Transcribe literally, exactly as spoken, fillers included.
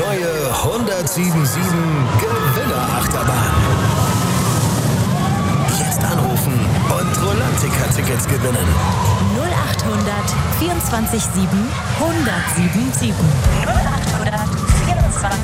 neue hundertsiebundsiebzig Gewinner-Achterbahn. Jetzt anrufen und Rolantica-Tickets gewinnen. null achthundert vierundzwanzig sieben hundertsiebundsiebzig.